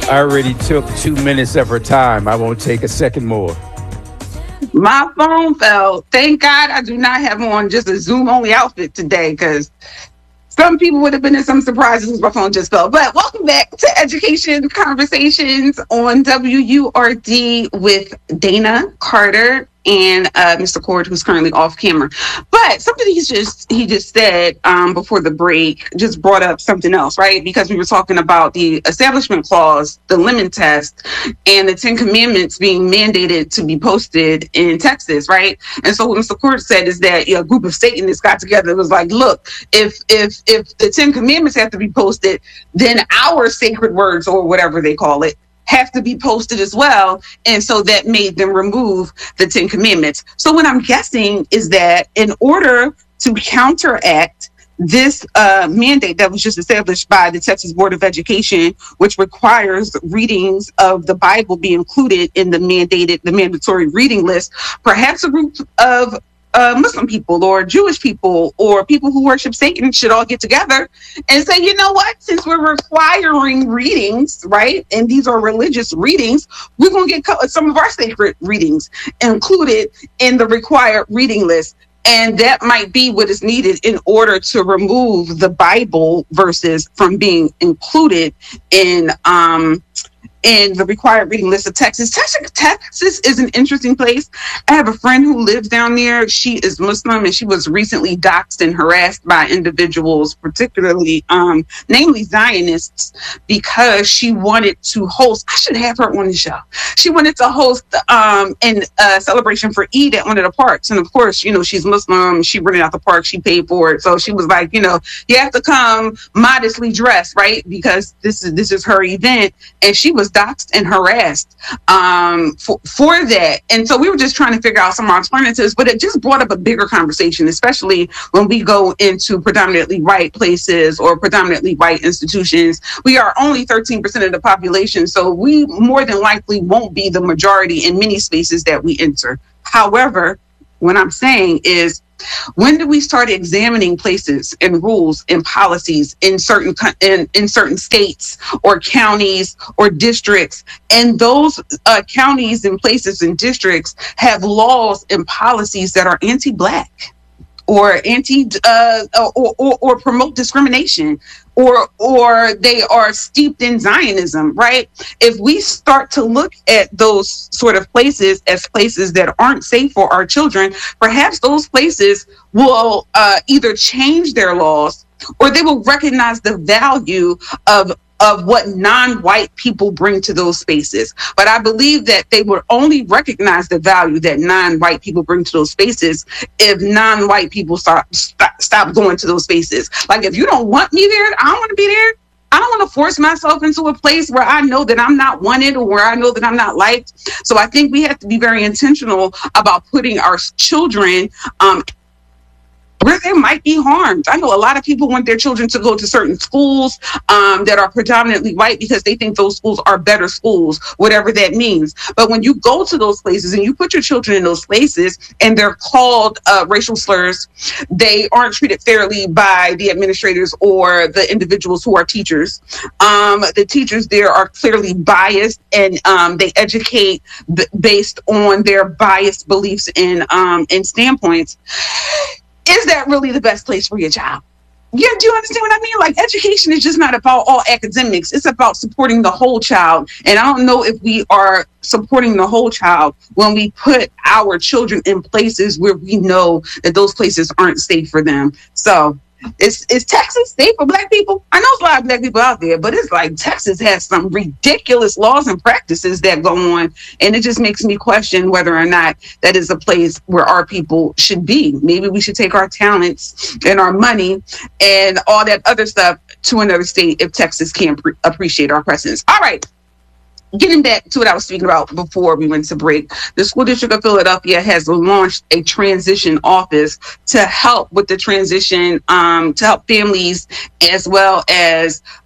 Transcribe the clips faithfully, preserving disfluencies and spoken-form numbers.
I already took two minutes of her time. I won't take a second more. My phone fell. Thank God I do not have on just a Zoom only outfit today, because some people would have been in some surprises if my phone just fell. But welcome back to Education Conversations on W U R D with Dana Carter and uh, Mister Cord, who's currently off camera. But something he's just he just said um, before the break just brought up something else, right? Because we were talking about the Establishment Clause, the Lemon Test, and the Ten Commandments being mandated to be posted in Texas, right? And so what Mister Cord said is that you know, a group of Satanists got together and was like, look, if if if the Ten Commandments have to be posted, then our sacred words, or whatever they call it, have to be posted as well. And so that made them remove the Ten Commandments. So what I'm guessing is that in order to counteract this uh, mandate that was just established by the Texas Board of Education, which requires readings of the Bible be included in the mandated, the mandatory reading list, perhaps a group of Uh, Muslim people or Jewish people or people who worship Satan should all get together and say, you know what, since we're requiring readings, right, and these are religious readings, we're going to get co- some of our sacred readings included in the required reading list. And that might be what is needed in order to remove the Bible verses from being included in um in the required reading list of Texas. Texas. Texas is an interesting place. I have a friend who lives down there. She is Muslim, and she was recently doxxed and harassed by individuals, particularly, um, namely Zionists, because she wanted to host, I should have her on the show. She wanted to host um, an uh, celebration for Eid at one of the parks. And of course, you know, she's Muslim. She rented out the park. She paid for it. So she was like, you know, you have to come modestly dressed, right? Because this is, this is her event. And she was doxxed and harassed um, for, for that. And so we were just trying to figure out some alternatives, but it just brought up a bigger conversation, especially when we go into predominantly white places or predominantly white institutions. We are only thirteen percent of the population, so we more than likely won't be the majority in many spaces that we enter. However, what I'm saying is, when do we start examining places and rules and policies in certain in, in certain states or counties or districts, and those uh, counties and places and districts have laws and policies that are anti-Black or anti uh, or, or, or promote discrimination, or or they are steeped in Zionism, right? If we start to look at those sort of places as places that aren't safe for our children, perhaps those places will uh, either change their laws, or they will recognize the value of of what non-white people bring to those spaces. But I believe that they would only recognize the value that non-white people bring to those spaces if non-white people start stop, stop going to those spaces. Like, if you don't want me there, I don't want to be there. I don't want to force myself into a place where I know that I'm not wanted or where I know that I'm not liked. So I think we have to be very intentional about putting our children um, where they might be harmed. I know a lot of people want their children to go to certain schools um, that are predominantly white because they think those schools are better schools, whatever that means. But when you go to those places and you put your children in those places and they're called uh, racial slurs, they aren't treated fairly by the administrators or the individuals who are teachers. Um, the teachers there are clearly biased, and um, they educate b- based on their biased beliefs and, um, and standpoints. Is that really the best place for your child? Yeah, do you understand what I mean? Like, education is just not about all academics. It's about supporting the whole child. And I don't know if we are supporting the whole child when we put our children in places where we know that those places aren't safe for them. So Is is Texas safe for Black people? I know there's a lot of Black people out there, but it's like Texas has some ridiculous laws and practices that go on, and it just makes me question whether or not that is a place where our people should be. Maybe we should take our talents and our money and all that other stuff to another state if Texas can't pre- appreciate our presence. All right. Getting back to what I was speaking about before we went to break, the School District of Philadelphia has launched a transition office to help with the transition, um, to help families as well as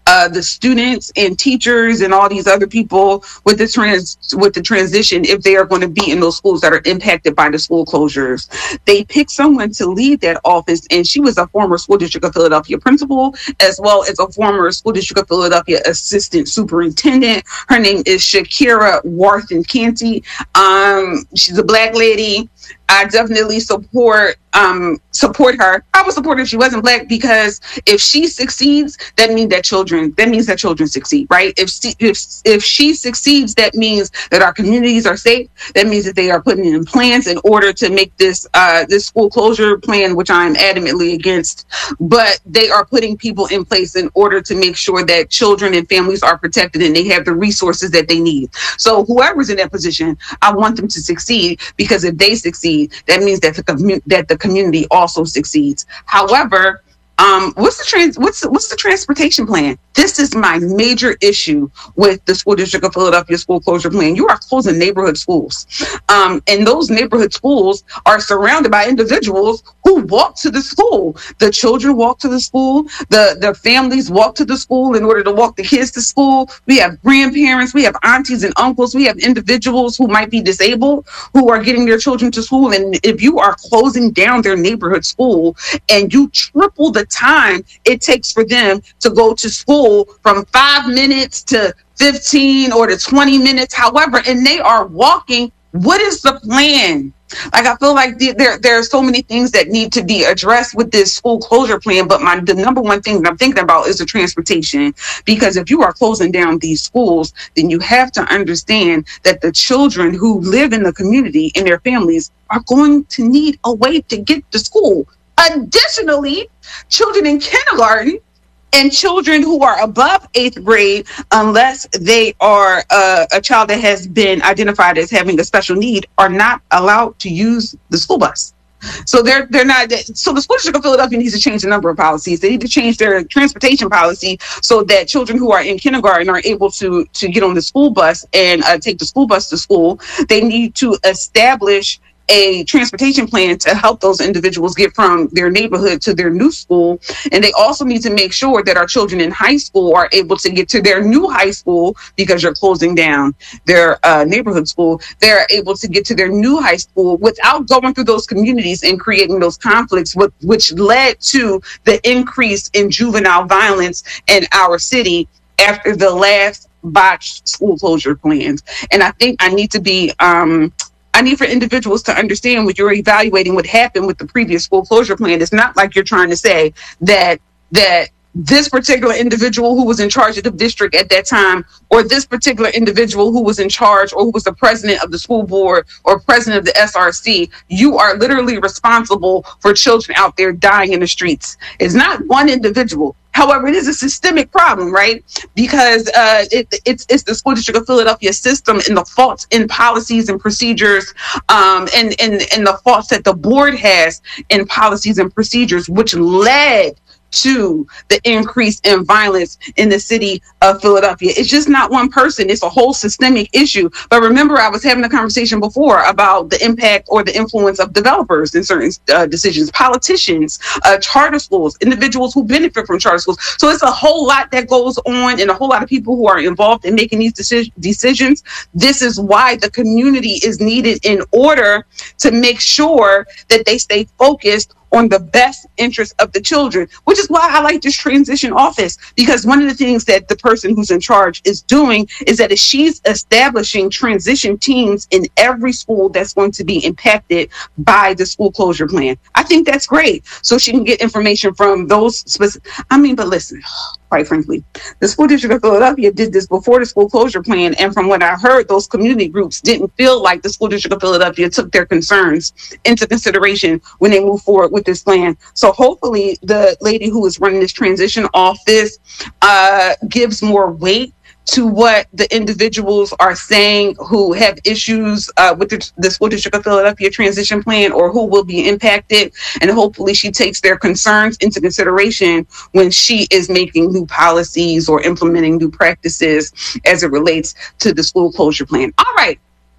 uh, the students and teachers and all these other people with the trans with the transition if they are going to be in those schools that are impacted by the school closures. They picked someone to lead that office, and she was a former School District of Philadelphia principal as well as a former School District of Philadelphia assistant superintendent. Her name is Shakira Warthen Canty. Um, she's a Black lady. I definitely support um, support her. I would support her if she wasn't Black, because if she succeeds, that means that children that means that children succeed, right? If she, if if she succeeds, that means that our communities are safe. That means that they are putting in plans in order to make this uh, this school closure plan, which I am adamantly against. But they are putting people in place in order to make sure that children and families are protected and they have the resources that they need. So whoever's in that position, I want them to succeed, because if they succeed, that means that the commu- that the community also succeeds. However, um, what's the trans what's what's the transportation plan? This is my major issue with the School District of Philadelphia school closure plan. You are closing neighborhood schools, um, and those neighborhood schools are surrounded by individuals who walk to the school. The children walk to the school. The the families walk to the school in order to walk the kids to school. We have grandparents. We have aunties and uncles. We have individuals who might be disabled who are getting their children to school. And if you are closing down their neighborhood school and you triple the time it takes for them to go to school from five minutes to fifteen or to twenty minutes, however, and they are walking, what is the plan? Like, I feel like there there are so many things that need to be addressed with this school closure plan, but my the number one thing that I'm thinking about is the transportation. Because if you are closing down these schools, then you have to understand that the children who live in the community and their families are going to need a way to get to school. Additionally, children in kindergarten and children who are above eighth grade, unless they are uh, a child that has been identified as having a special need, are not allowed to use the school bus. So they're they're not. So the School District of Philadelphia needs to change a number of policies. They need to change their transportation policy so that children who are in kindergarten are able to to get on the school bus and uh, take the school bus to school. They need to establish a transportation plan to help those individuals get from their neighborhood to their new school. And they also need to make sure that our children in high school are able to get to their new high school, because you're closing down their uh, neighborhood school. They're able to get to their new high school without going through those communities and creating those conflicts, with, which led to the increase in juvenile violence in our city after the last botched school closure plans. And I think I need to be um, I need for individuals to understand, when you're evaluating what happened with the previous school closure plan, it's not like you're trying to say that that this particular individual who was in charge of the district at that time, or this particular individual who was in charge or who was the president of the school board or president of the S R C, you are literally responsible for children out there dying in the streets. It's not one individual. However, it is a systemic problem, right? Because uh, it, it's it's the School District of Philadelphia system and the faults in policies and procedures, um, and, and, and the faults that the board has in policies and procedures, which led to the increase in violence in the city of Philadelphia. It's just not one person. It's a whole systemic issue. But remember, I was having a conversation before about the impact or the influence of developers in certain uh, decisions, politicians, uh, charter schools, individuals who benefit from charter schools. So it's a whole lot that goes on, and a whole lot of people who are involved in making these deci- decisions. This is why the community is needed in order to make sure that they stay focused on the best interest of the children, which is why I like this transition office, because one of the things that the person who's in charge is doing is that she's establishing transition teams in every school that's going to be impacted by the school closure plan. I think that's great. So she can get information from those specific, I mean, but listen, quite frankly, the School District of Philadelphia did this before the school closure plan. And from what I heard, those community groups didn't feel like the School District of Philadelphia took their concerns into consideration when they moved forward with this plan. So hopefully the lady who is running this transition office uh, gives more weight to what the individuals are saying who have issues uh, with the, the School District of Philadelphia transition plan, or who will be impacted. And hopefully she takes their concerns into consideration when she is making new policies or implementing new practices as it relates to the school closure plan. All right.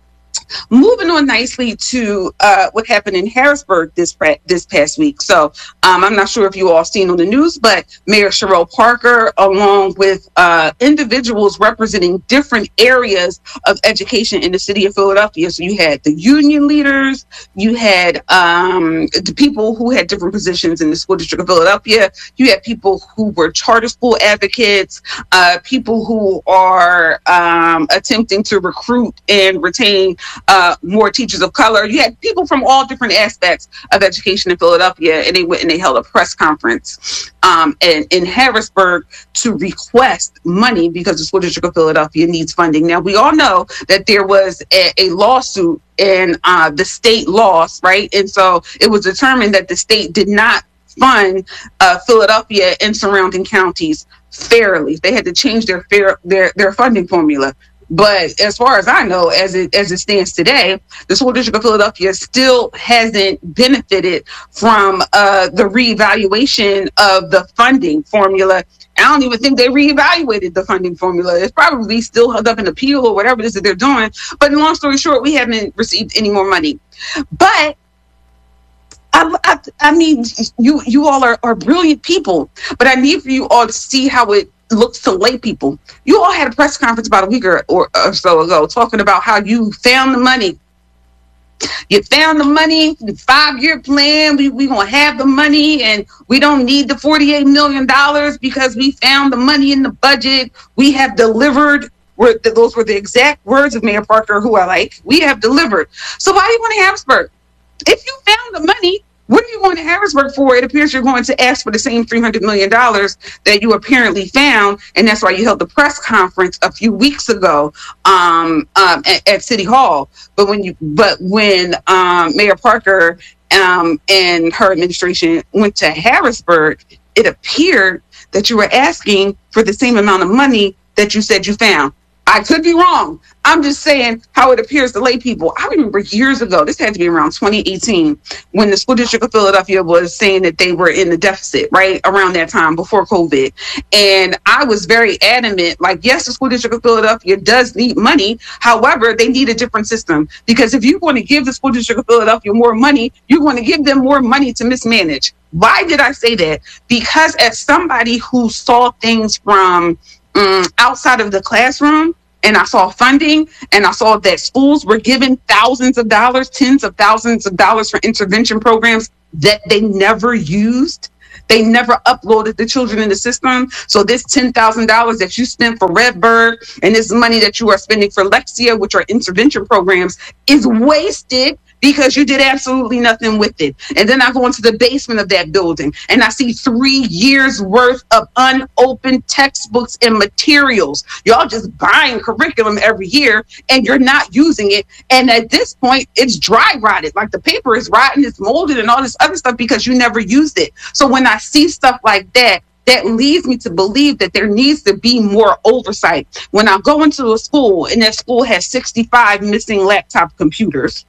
Moving on nicely to uh, what happened in Harrisburg this this past week. So um, I'm not sure if you all seen on the news, but Mayor Cherelle Parker, along with uh, individuals representing different areas of education in the city of Philadelphia. So you had the union leaders, you had um, the people who had different positions in the school district of Philadelphia. You had people who were charter school advocates, uh, people who are um, attempting to recruit and retain Uh, more teachers of color. You had people from all different aspects of education in Philadelphia, and they went and they held a press conference um, in, in Harrisburg to request money because the school district of Philadelphia needs funding. Now, we all know that there was a, a lawsuit and uh, the state lost, right? And so it was determined that the state did not fund uh, Philadelphia and surrounding counties fairly. They had to change their fair, their their funding formula. But as far as I know, as it as it stands today, the school district of Philadelphia still hasn't benefited from uh, the reevaluation of the funding formula. I don't even think they reevaluated the funding formula. It's probably still held up in appeal or whatever it is that they're doing. But long story short, we haven't received any more money. But I, I, I mean, you you all are, are brilliant people, but I need for you all to see how it looks to lay people. You all had a press conference about a week or, or, or so ago talking about how you found the money. You found the money, the five-year plan. We we gonna have the money, and we don't need the forty-eight million dollars because we found the money in the budget. We have delivered. Were those were the exact words of Mayor Parker, who I like. We have delivered. So why do you want to Harrisburg? If you found the money, what are you going to Harrisburg for? It appears you're going to ask for the same three hundred million dollars that you apparently found. And that's why you held the press conference a few weeks ago um, um, at, at City Hall. But when you, but when um, Mayor Parker um, and her administration went to Harrisburg, it appeared that you were asking for the same amount of money that you said you found. I could be wrong. I'm just saying how it appears to lay people. I remember years ago, this had to be around twenty eighteen, when the school district of Philadelphia was saying that they were in the deficit, right around that time before COVID. And I was very adamant, like, yes, the school district of Philadelphia does need money. However, they need a different system, because if you want to give the school district of Philadelphia more money, you want to give them more money to mismanage. Why did I say that? Because as somebody who saw things from um, outside of the classroom, and I saw funding, and I saw that schools were given thousands of dollars, tens of thousands of dollars for intervention programs that they never used. They never uploaded the children in the system. So this ten thousand dollars that you spent for Redbird and this money that you are spending for Lexia, which are intervention programs, is wasted because you did absolutely nothing with it. And then I go into the basement of that building and I see three years worth of unopened textbooks and materials. Y'all just buying curriculum every year and you're not using it. And at this point, it's dry rotted. Like the paper is rotten, it's molded and all this other stuff because you never used it. So when I see stuff like that, that leads me to believe that there needs to be more oversight. When I go into a school and that school has sixty-five missing laptop computers,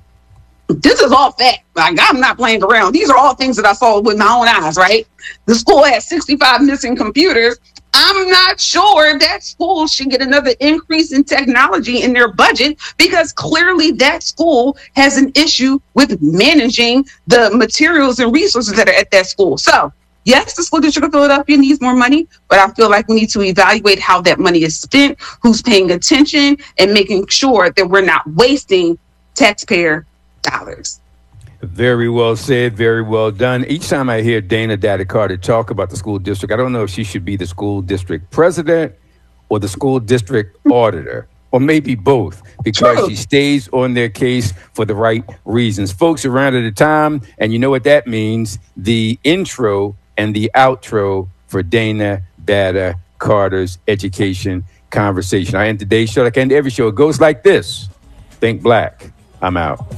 this is all fact. Like, I'm not playing around. These are all things that I saw with my own eyes, right? The school has sixty-five missing computers. I'm not sure that school should get another increase in technology in their budget, because clearly that school has an issue with managing the materials and resources that are at that school. So, yes, the school district of Philadelphia needs more money, but I feel like we need to evaluate how that money is spent, who's paying attention, and making sure that we're not wasting taxpayer dollars. Very well said. Very well done. Each time I hear Dana Daddy Carter talk about the school district, I don't know if she should be the school district president or the school district auditor, or maybe both, because True. She stays on their case for the right reasons. Folks, around at a time, and you know what that means, the intro and the outro for Dana Daddy Carter's education conversation. I end today's show like I end every show. It goes like this. Think Black. I'm out.